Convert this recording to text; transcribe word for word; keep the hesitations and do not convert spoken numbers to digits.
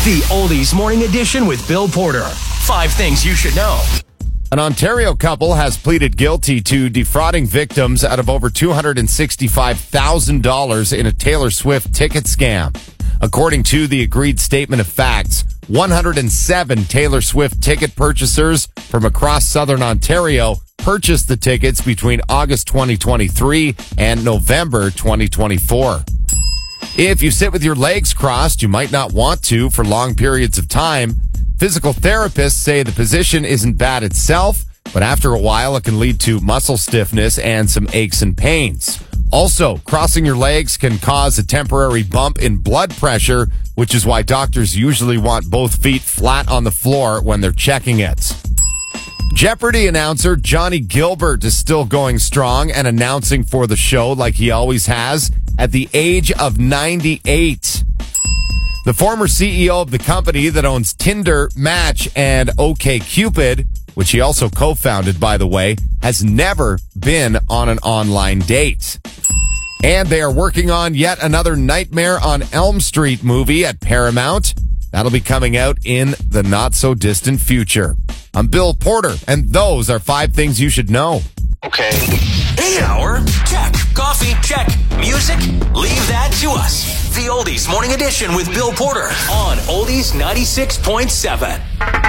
The Oldies Morning Edition with Bill Porter. Five things you should know. An Ontario couple has pleaded guilty to defrauding victims out of over two hundred sixty-five thousand dollars in a Taylor Swift ticket scam. According to the agreed statement of facts, one hundred seven Taylor Swift ticket purchasers from across southern Ontario purchased the tickets between August twenty twenty-three and November twenty twenty-four. If you sit with your legs crossed, you might not want to for long periods of time. Physical therapists say the position isn't bad itself, but after a while it can lead to muscle stiffness and some aches and pains. Also, crossing your legs can cause a temporary bump in blood pressure, which is why doctors usually want both feet flat on the floor when they're checking it. Jeopardy announcer Johnny Gilbert is still going strong and announcing for the show like he always has at the age of ninety-eight. The former C E O of the company that owns Tinder, Match, and OkCupid, which he also co-founded, by the way, has never been on an online date. And they are working on yet another Nightmare on Elm Street movie at Paramount. That'll be coming out in the not-so-distant future. I'm Bill Porter, and those are five things you should know. Okay. Shower? Check. Coffee? Check. Music? Leave that to us. The Oldies Morning Edition with Bill Porter on Oldies ninety-six point seven.